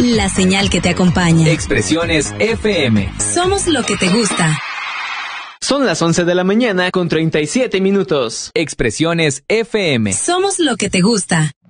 la señal que te acompaña. Expresiones FM. Somos lo que te gusta. Son las 11 de la mañana con 37 minutos. Expresiones FM. Somos lo que te gusta.